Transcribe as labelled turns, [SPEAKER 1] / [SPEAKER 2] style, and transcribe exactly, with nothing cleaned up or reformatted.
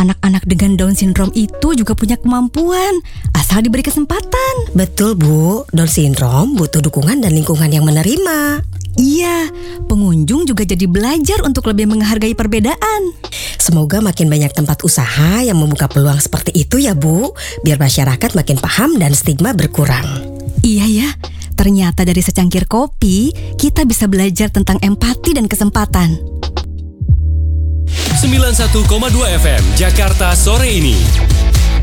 [SPEAKER 1] anak-anak dengan Down syndrome itu juga punya kemampuan, asal diberi kesempatan.
[SPEAKER 2] Betul Bu, Down syndrome butuh dukungan dan lingkungan yang menerima.
[SPEAKER 1] Iya, pengunjung juga jadi belajar untuk lebih menghargai perbedaan.
[SPEAKER 2] Semoga makin banyak tempat usaha yang membuka peluang seperti itu ya Bu, biar masyarakat makin paham dan stigma berkurang.
[SPEAKER 1] Iya ya, ternyata dari secangkir kopi, kita bisa belajar tentang empati dan kesempatan.
[SPEAKER 3] sembilan puluh satu koma dua F M Jakarta sore ini.